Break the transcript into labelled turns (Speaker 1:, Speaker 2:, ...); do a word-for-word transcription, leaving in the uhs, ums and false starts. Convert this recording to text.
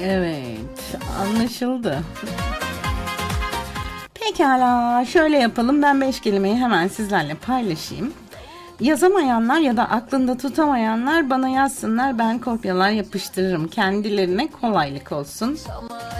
Speaker 1: Evet, anlaşıldı. Pekala, şöyle yapalım. Ben beş kelimeyi hemen sizlerle paylaşayım. Yazamayanlar ya da aklında tutamayanlar bana yazsınlar. Ben kopyalar yapıştırırım. Kendilerine kolaylık olsun.